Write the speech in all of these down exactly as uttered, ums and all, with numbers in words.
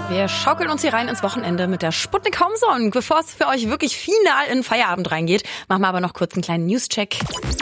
Wir schaukeln uns hier rein ins Wochenende mit der Sputnik Homezone. Bevor es für euch wirklich final in den Feierabend reingeht, machen wir aber noch kurz einen kleinen News-Check.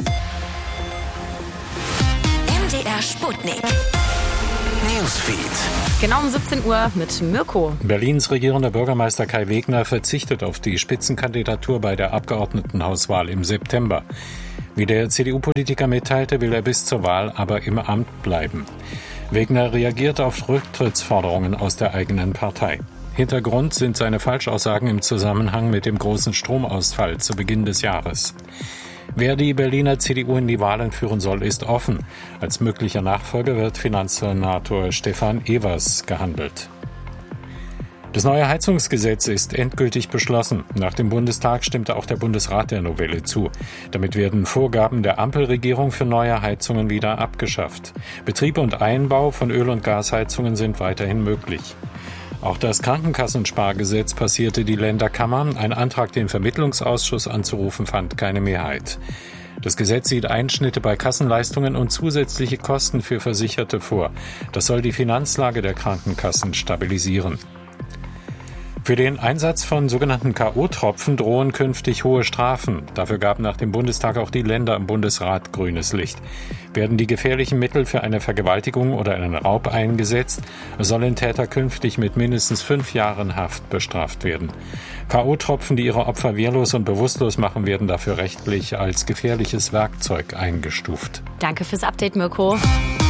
M D R Sputnik Newsfeed. Genau um siebzehn Uhr mit Mirko. Berlins regierender Bürgermeister Kai Wegner verzichtet auf die Spitzenkandidatur bei der Abgeordnetenhauswahl im September. Wie der C D U-Politiker mitteilte, will er bis zur Wahl aber im Amt bleiben. Wegner reagiert auf Rücktrittsforderungen aus der eigenen Partei. Hintergrund sind seine Falschaussagen im Zusammenhang mit dem großen Stromausfall zu Beginn des Jahres. Wer die Berliner C D U in die Wahlen führen soll, ist offen. Als möglicher Nachfolger wird Finanzsenator Stefan Evers gehandelt. Das neue Heizungsgesetz ist endgültig beschlossen. Nach dem Bundestag stimmte auch der Bundesrat der Novelle zu. Damit werden Vorgaben der Ampelregierung für neue Heizungen wieder abgeschafft. Betrieb und Einbau von Öl- und Gasheizungen sind weiterhin möglich. Auch das Krankenkassenspargesetz passierte die Länderkammer. Ein Antrag, den Vermittlungsausschuss anzurufen, fand keine Mehrheit. Das Gesetz sieht Einschnitte bei Kassenleistungen und zusätzliche Kosten für Versicherte vor. Das soll die Finanzlage der Krankenkassen stabilisieren. Für den Einsatz von sogenannten K O-Tropfen drohen künftig hohe Strafen. Dafür gab nach dem Bundestag auch die Länder im Bundesrat grünes Licht. Werden die gefährlichen Mittel für eine Vergewaltigung oder einen Raub eingesetzt, sollen Täter künftig mit mindestens fünf Jahren Haft bestraft werden. K O-Tropfen, die ihre Opfer wehrlos und bewusstlos machen, werden dafür rechtlich als gefährliches Werkzeug eingestuft. Danke fürs Update, Mirko.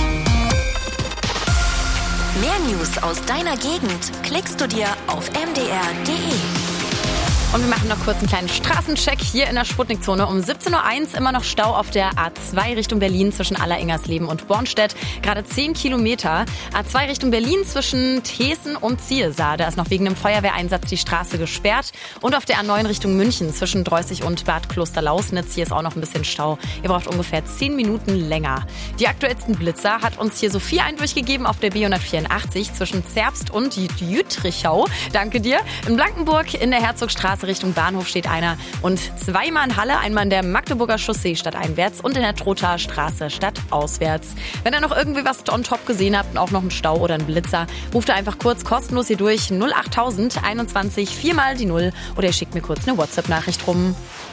Mehr News aus deiner Gegend klickst du dir auf m d r punkt d e. Und wir machen noch kurz einen kleinen Straßencheck hier in der Sputnik-Zone. Um siebzehn Uhr eins immer noch Stau auf der A zwei Richtung Berlin zwischen Aller-Ingersleben und Bornstedt. Gerade zehn Kilometer. A zwei Richtung Berlin zwischen Thesen und Zielsaar. Da ist noch wegen einem Feuerwehreinsatz die Straße gesperrt. Und auf der A neun Richtung München zwischen Dreußig und Bad Klosterlausnitz. Hier ist auch noch ein bisschen Stau. Ihr braucht ungefähr zehn Minuten länger. Die aktuellsten Blitzer hat uns hier Sophie ein durchgegeben auf der B hundertvierundachtzig zwischen Zerbst und Jütrichau. Danke dir. In Blankenburg in der Herzogstraße Richtung Bahnhof steht einer und zweimal in Halle, einmal in der Magdeburger Chaussee stadteinwärts und in der Trothaer Straße stadtauswärts. Wenn ihr noch irgendwie was on top gesehen habt und auch noch einen Stau oder einen Blitzer, ruft ihr einfach kurz kostenlos hier durch null achttausend einundzwanzig viermal die Null oder ihr schickt mir kurz eine WhatsApp-Nachricht rum.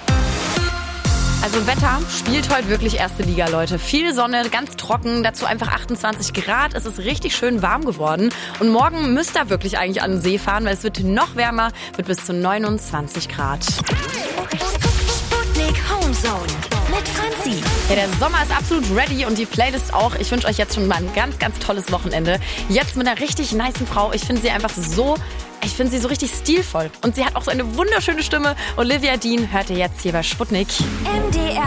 Also Wetter spielt heute wirklich erste Liga, Leute. Viel Sonne, ganz trocken, dazu einfach achtundzwanzig Grad. Es ist richtig schön warm geworden. Und morgen müsst ihr wirklich eigentlich an den See fahren, weil es wird noch wärmer, mit bis zu neunundzwanzig Grad. Sputnik Homezone mit Franzi. Ja, der Sommer ist absolut ready und die Playlist auch. Ich wünsche euch jetzt schon mal ein ganz, ganz tolles Wochenende. Jetzt mit einer richtig nicen Frau. Ich finde sie einfach so... Ich finde sie so richtig stilvoll. Und sie hat auch so eine wunderschöne Stimme. Olivia Dean hört ihr jetzt hier bei Sputnik. M D R